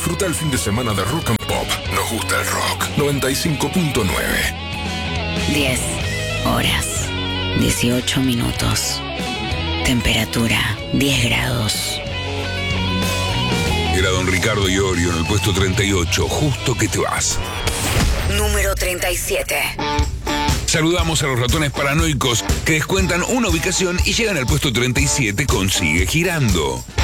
Disfruta el fin de semana de Rock and Pop. Nos gusta el rock. 95.9. 10 horas, 18 minutos. Temperatura 10 grados. Era don Ricardo Iorio en el puesto 38, justo que te vas. Número 37. Saludamos a los ratones paranoicos que descuentan una ubicación y llegan al puesto 37 con Sigue Girando.